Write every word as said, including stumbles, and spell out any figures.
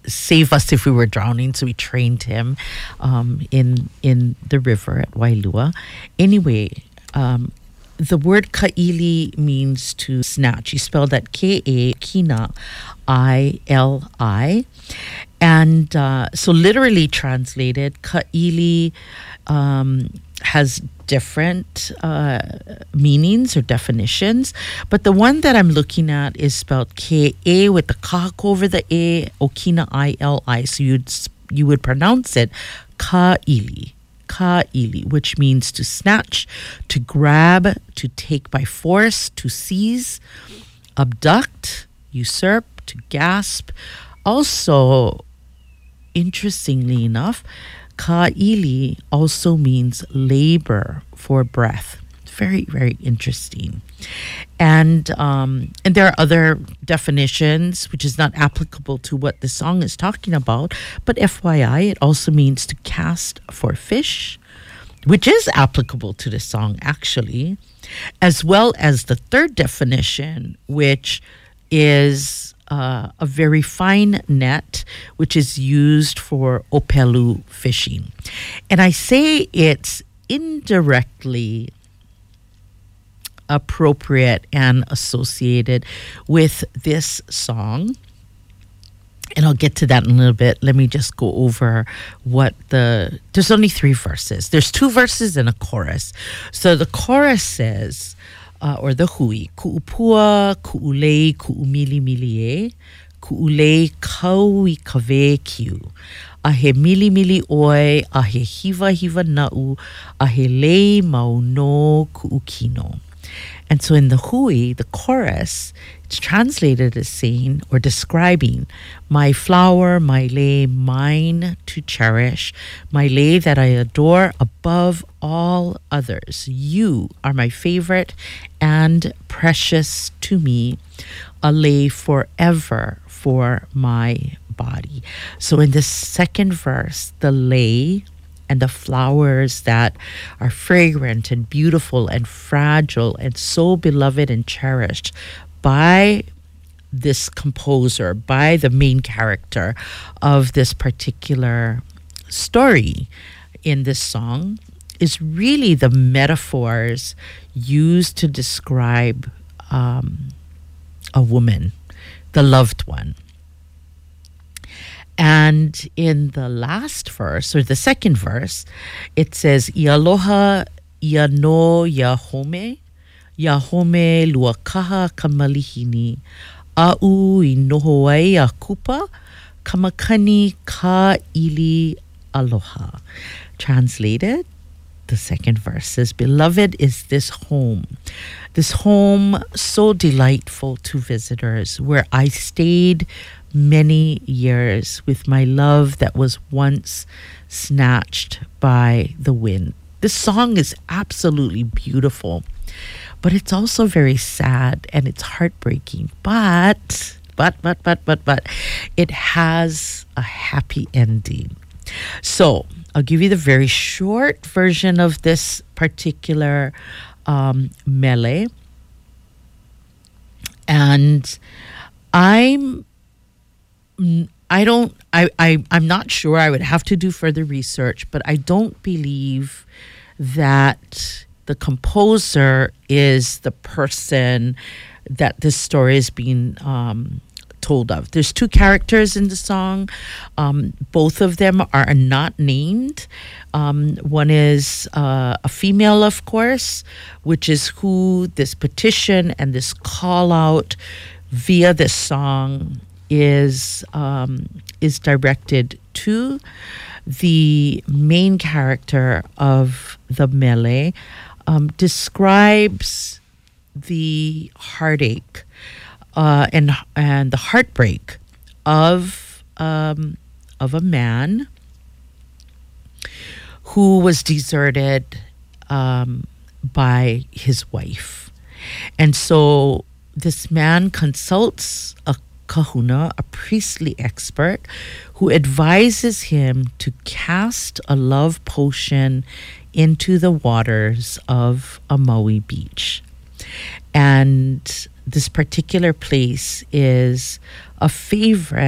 save us if we were drowning. So we trained him um, in in the river at Wailua. Anyway, um, the word ka'ili means to snatch. You spell that K A Kina I L I. And uh, so literally translated, ka'ili um, has different uh, meanings or definitions. But the one that I'm looking at is spelled K A with the kahako over the A, Okina I L I. So you'd, you would pronounce it ka'ili. Ka'ili, which means to snatch, to grab, to take by force, to seize, abduct, usurp, to gasp. Also, interestingly enough, ka'ili also means labor for breath. Very, very interesting. And um, and there are other definitions, which is not applicable to what the song is talking about. But F Y I, it also means to cast for fish, which is applicable to the song, actually, as well as the third definition, which is uh, a very fine net, which is used for opelu fishing. And I say it's indirectly appropriate and associated with this song. And I'll get to that in a little bit. Let me just go over what the... There's only three verses. There's two verses and a chorus. So the chorus says, uh, or the hui, ku'upua, ku'ulei, ku'umili milie, ku'ulei kaui kave kiu. Ahe mili mili oi, ahe hiva hiva na'u, ahe lei mau no ku'ukino. And so in the hui, the chorus, it's translated as saying or describing, my flower, my lei, mine to cherish, my lei that I adore above all others. You are my favorite and precious to me, a lei forever for my body. So in the second verse, the lei and the flowers that are fragrant and beautiful and fragile and so beloved and cherished by this composer, by the main character of this particular story in this song, is really the metaphors used to describe um, a woman, the loved one. And in the last verse, or the second verse, it says, Ialoha ia no ia home, ia home lua kaha kamalihini, au I noho ai a kupa, kamakani ka ili aloha. Translated, the second verse says, beloved is this home, this home so delightful to visitors, where I stayed many years with my love that was once snatched by the wind. This song is absolutely beautiful, but it's also very sad and it's heartbreaking. But, but, but, but, but, but, it has a happy ending. So I'll give you the very short version of this particular um, mele. And I'm I don't, I, I, I'm not sure. I would have to do further research, but I don't believe that the composer is the person that this story is being um, told of. There's two characters in the song. Um, both of them are not named. Um, one is uh, a female, of course, which is who this petition and this call out via this song is um, is directed to. The main character of the mele um, describes the heartache uh, and and the heartbreak of um, of a man who was deserted um, by his wife, and so this man consults a kahuna, a priestly expert, who advises him to cast a love potion into the waters of a Maui beach. And this particular place is a favorite